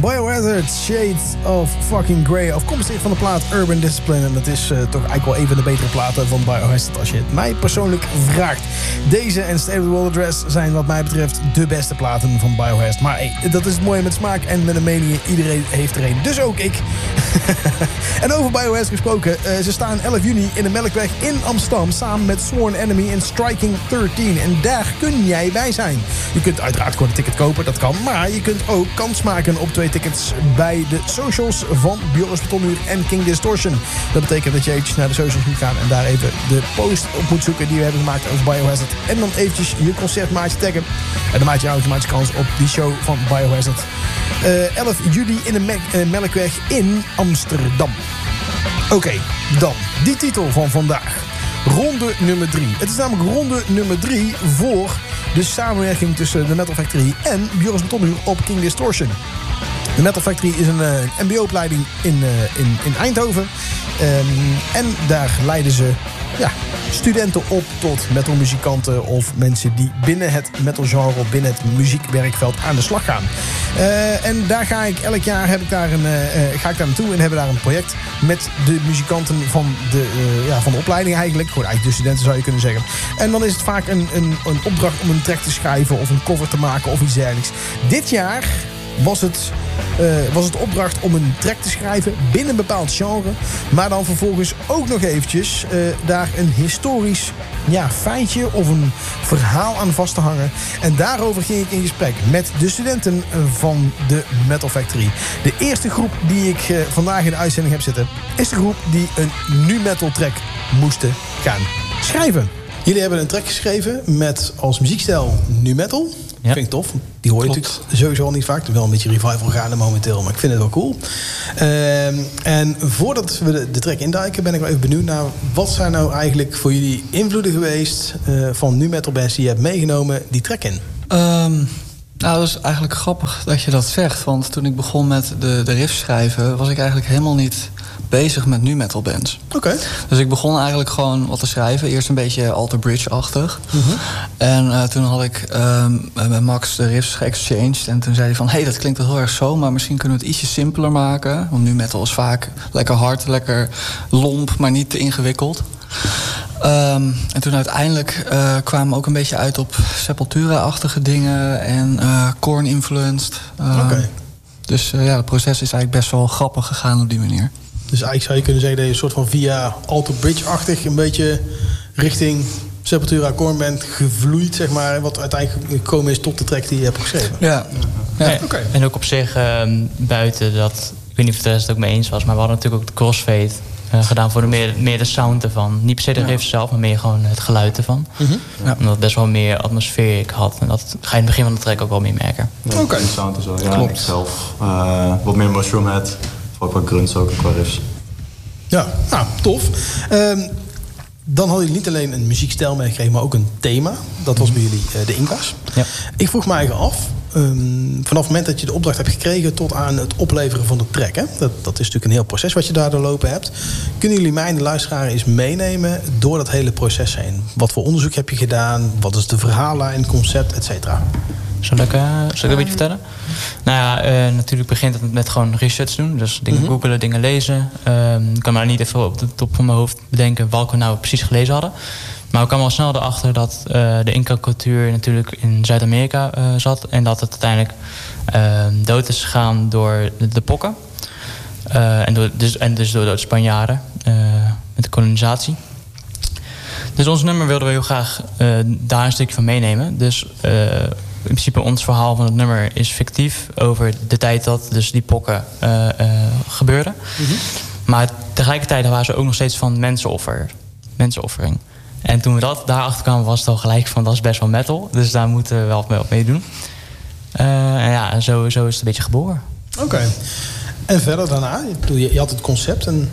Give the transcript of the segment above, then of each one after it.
Biohazard, Shades of fucking Grey. Afkomstig van de plaat Urban Discipline. En dat is toch eigenlijk wel een van de betere platen van Biohazard als je het mij persoonlijk vraagt. Deze en State of the World Address zijn wat mij betreft de beste platen van Biohazard. Maar hey, dat is het mooie met smaak en met een mening. Iedereen heeft er een. Dus ook ik. En over Biohazard gesproken. Ze staan 11 juni in de Melkweg in Amsterdam. Samen met Sworn Enemy en Striking 13. En daar kun jij bij zijn. Je kunt uiteraard gewoon een ticket kopen. Dat kan. Maar je kunt ook kans maken op 2 tickets bij de socials van Bjoris Betonmuur en King Distortion. Dat betekent dat je eventjes naar de socials moet gaan en daar even de post op moet zoeken die we hebben gemaakt over Biohazard. En dan eventjes je concertmaatje taggen. En dan maak je automatisch kans op die show van Biohazard. 11 juli in de Melkweg in Amsterdam. Oké, dan die titel van vandaag. Ronde nummer 3. Het is namelijk ronde nummer 3 voor de samenwerking tussen de Metal Factory en Bjoris Betonmuur op King Distortion. De Metal Factory is een mbo-opleiding in Eindhoven. En daar leiden ze studenten op tot metalmuzikanten of mensen die binnen het metalgenre of binnen het muziekwerkveld aan de slag gaan. En daar ga ik elk jaar ga ik daar naartoe en hebben daar een project met de muzikanten van de opleiding eigenlijk. Gewoon eigenlijk de studenten zou je kunnen zeggen. En dan is het vaak een opdracht om een track te schrijven of een cover te maken of iets dergelijks. Dit jaar was het opdracht om een track te schrijven binnen een bepaald genre. Maar dan vervolgens ook nog eventjes daar een historisch feitje of een verhaal aan vast te hangen. En daarover ging ik in gesprek met de studenten van de Metal Factory. De eerste groep die ik vandaag in de uitzending heb zitten is de groep die een nu metal track moesten gaan schrijven. Jullie hebben een track geschreven met als muziekstijl nu metal. Ja. Vind ik tof. Die hoor je natuurlijk sowieso al niet vaak. Er is wel een beetje revival gaande momenteel, maar ik vind het wel cool. En voordat we de track induiken, ben ik wel even benieuwd naar wat zijn nou eigenlijk voor jullie invloeden geweest van nu metal bands die je hebt meegenomen die track in? Nou, dat is eigenlijk grappig dat je dat zegt. Want toen ik begon met de riffs schrijven, was ik eigenlijk helemaal niet bezig met nu metal bands. Oké. Dus ik begon eigenlijk gewoon wat te schrijven. Eerst een beetje Alter Bridge-achtig. En toen had ik met Max de riffs geëxchanged. En toen zei hij van, hey, dat klinkt wel heel erg zo, maar misschien kunnen we het ietsje simpeler maken. Want nu metal is vaak lekker hard, lekker lomp, maar niet te ingewikkeld. En toen uiteindelijk kwamen we ook een beetje uit op Sepultura-achtige dingen en Korn-influenced. Dus het proces is eigenlijk best wel grappig gegaan op die manier. Dus eigenlijk zou je kunnen zeggen dat je een soort van via Alter Bridge-achtig een beetje richting Sepultura Korn bent gevloeid, zeg maar. Wat uiteindelijk gekomen is tot de track die je hebt geschreven. Ja. Okay. En ook op zich buiten dat, ik weet niet of de rest het ook mee eens was, maar we hadden natuurlijk ook de crossfade gedaan voor meer de sound ervan. Niet per se de riff zelf, maar meer gewoon het geluid ervan. Omdat het best wel meer atmosfeer had. En dat ga je in het begin van de track ook wel meer merken. Ja, de sound en zo. Ja, klopt. Zelf wat meer mushroomhead. Ook wat grunts ook qua riffs. Ja, nou, tof. Dan hadden jullie niet alleen een muziekstijl meegekregen, maar ook een thema. Dat was bij jullie de Inca's. Ja. Ik vroeg me eigenlijk af, vanaf het moment dat je de opdracht hebt gekregen tot aan het opleveren van de track. Hè? Dat is natuurlijk een heel proces wat je daar doorlopen hebt. Kunnen jullie mij en de luisteraar eens meenemen door dat hele proces heen? Wat voor onderzoek heb je gedaan? Wat is de verhaallijn, concept, et cetera? Zal ik een beetje vertellen? Nou ja, natuurlijk begint het met gewoon research doen. Dus dingen googelen, dingen lezen. Ik kan maar niet even op de top van mijn hoofd bedenken welke we nou precies gelezen hadden. Maar we kwamen al snel erachter dat de Inca-cultuur natuurlijk in Zuid-Amerika zat. En dat het uiteindelijk dood is gegaan door de pokken. En dus door de Spanjaarden met de kolonisatie. Dus ons nummer wilden we heel graag daar een stukje van meenemen. Dus in principe ons verhaal van het nummer is fictief over de tijd dat dus die pokken gebeurden. Maar tegelijkertijd waren ze ook nog steeds van mensenoffering. En toen we daarachter kwamen, was het al gelijk van dat is best wel metal. Dus daar moeten we wel mee doen. En zo is het een beetje geboren. Oké. En verder daarna? Je had het concept en...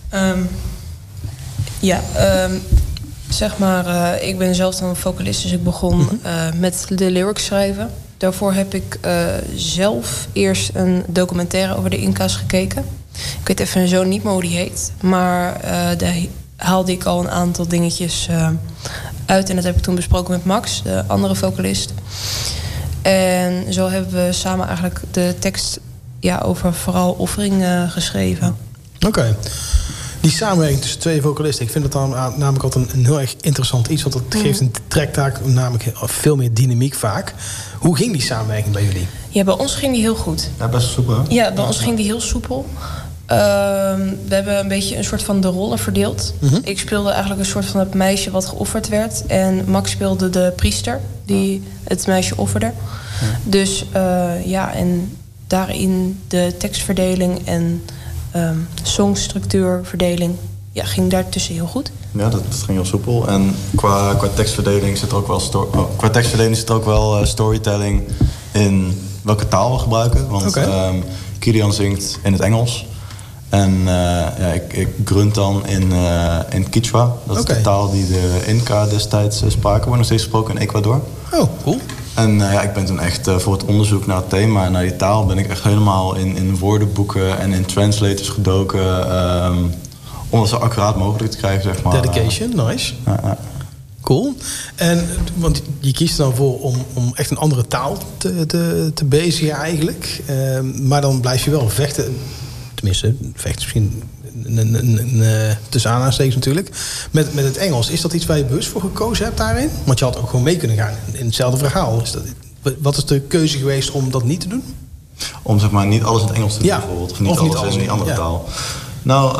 Zeg maar, ik ben zelf dan vocalist, dus ik begon met de lyrics schrijven. Daarvoor heb ik zelf eerst een documentaire over de Inca's gekeken. Ik weet even zo niet meer hoe die heet. Maar daar haalde ik al een aantal dingetjes uit. En dat heb ik toen besproken met Max, de andere vocalist. En zo hebben we samen eigenlijk de tekst over vooral offering geschreven. Oké. Die samenwerking tussen twee vocalisten, ik vind het dan namelijk altijd een heel erg interessant iets. Want dat geeft een tracktaak namelijk veel meer dynamiek vaak. Hoe ging die samenwerking bij jullie? Ja, bij ons ging die heel goed. Ja, best soepel, hè? Ja, bij ons ging die heel soepel. We hebben een beetje een soort van de rollen verdeeld. Ik speelde eigenlijk een soort van het meisje wat geofferd werd. En Max speelde de priester die het meisje offerde. Dus en daarin de tekstverdeling en songstructuurverdeling ging daartussen heel goed. Ja, dat ging heel soepel. En qua tekstverdeling zit er ook wel storytelling in welke taal we gebruiken. Want Kilian zingt in het Engels. En ik grunt dan in Quechua. Dat is de taal die de Inca destijds spraken. Wordt nog steeds gesproken in Ecuador. Oh, cool. En ik ben toen echt voor het onderzoek naar het thema en naar die taal ben ik echt helemaal in woordenboeken en in translators gedoken. Om dat zo accuraat mogelijk te krijgen, zeg maar. Dedication, nice. Cool. En, want je kiest er dan voor om echt een andere taal te bezigen eigenlijk. Maar dan blijf je wel vechten. Tenminste, vechten misschien tussen aanhalingstekens natuurlijk. Met het Engels. Is dat iets waar je bewust voor gekozen hebt daarin? Want je had ook gewoon mee kunnen gaan in hetzelfde verhaal. Wat is de keuze geweest om dat niet te doen? Om zeg maar niet alles in het Engels te doen bijvoorbeeld. Of niet alles in die andere taal. Nou,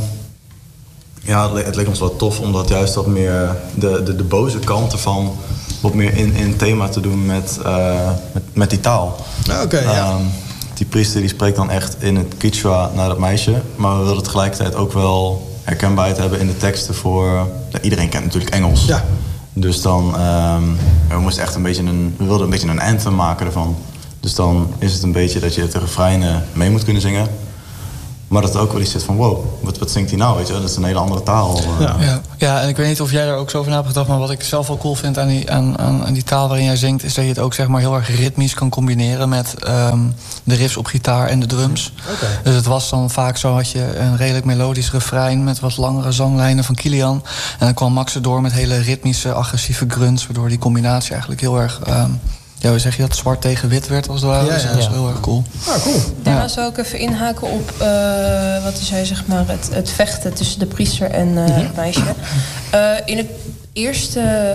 het leek ons wel tof om dat juist wat meer de boze kant ervan wat meer in thema te doen met die taal. Die priester die spreekt dan echt in het Quechua naar dat meisje. Maar we wilden tegelijkertijd ook wel herkenbaarheid hebben in de teksten voor... iedereen kent natuurlijk Engels. Ja. Dus dan... we moesten echt we wilden een beetje een anthem maken ervan. Dus dan is het een beetje dat je de refreinen mee moet kunnen zingen. Maar dat er ook wel iets zit van, wow, wat zingt hij nou? Weet je? Dat is een hele andere taal. Ja, en ik weet niet of jij daar ook zo over na hebt gedacht... maar wat ik zelf wel cool vind aan die taal waarin jij zingt... is dat je het ook zeg maar heel erg ritmisch kan combineren... met de riffs op gitaar en de drums. Dus het was dan vaak zo, had je een redelijk melodisch refrein... met wat langere zanglijnen van Kilian. En dan kwam Max erdoor met hele ritmische, agressieve grunts... waardoor die combinatie eigenlijk heel erg... hoe zeg je dat? Zwart tegen wit werd als het ware. Dus dat is heel erg cool. Cool. Daarna zou ik even inhaken op wat hij zei, zeg maar, het vechten tussen de priester en het meisje. In het eerste...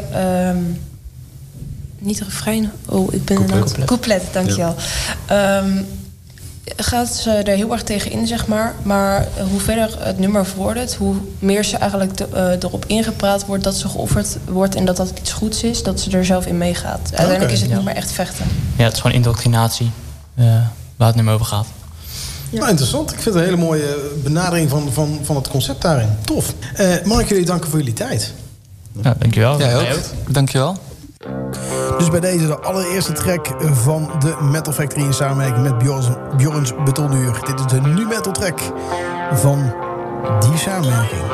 niet refrein. Oh, ik ben couplet, dankjewel. Gaat ze er heel erg tegen in, zeg maar. Maar hoe verder het nummer vordert... hoe meer ze eigenlijk erop ingepraat wordt... dat ze geofferd wordt en dat iets goeds is... dat ze er zelf in meegaat. Uiteindelijk is het niet meer echt vechten. Ja, het is gewoon indoctrinatie waar het nummer over gaat. Ja. Nou, interessant. Ik vind het een hele mooie benadering van het concept daarin. Tof. Mag ik jullie danken voor jullie tijd? Ja, dankjewel. Jij ook. Dankjewel. Dus bij deze de allereerste track van de Metal Factory in samenwerking met Bjorns Betonduur. Dit is de nu metal track van die samenwerking.